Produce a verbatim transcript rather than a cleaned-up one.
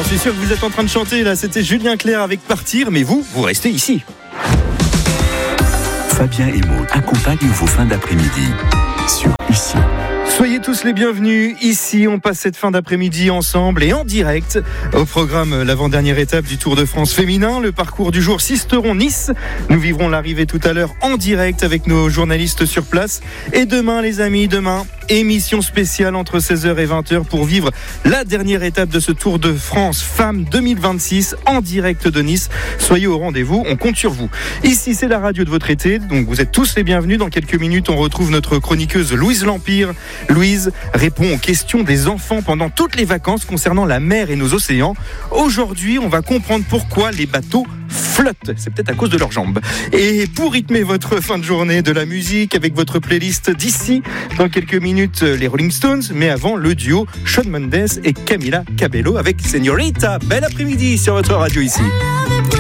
J'en suis sûr que vous êtes en train de chanter là, c'était Julien Clerc avec Partir, mais vous, vous restez ici. Fabien et Maud accompagnent vos fins d'après-midi sur Ici. Soyez tous les bienvenus. Ici, on passe cette fin d'après-midi ensemble et en direct. Au programme, l'avant-dernière étape du Tour de France féminin, le parcours du jour Sisteron-Nice. Nous vivrons l'arrivée tout à l'heure en direct avec nos journalistes sur place. Et demain, les amis, demain, émission spéciale entre seize heures et vingt heures pour vivre la dernière étape de ce Tour de France Femmes deux mille vingt-six en direct de Nice. Soyez au rendez-vous, on compte sur vous. Ici, c'est la radio de votre été, donc vous êtes tous les bienvenus. Dans quelques minutes, on retrouve notre chroniqueuse Louise L'Empire. Louise répond aux questions des enfants pendant toutes les vacances concernant la mer et nos océans. Aujourd'hui, on va comprendre pourquoi les bateaux flottent. C'est peut-être à cause de leurs jambes. Et pour rythmer votre fin de journée, de la musique avec votre playlist d'ici, dans quelques minutes, les Rolling Stones, mais avant, le duo Shawn Mendes et Camila Cabello avec Señorita. Bel après-midi sur votre radio ici.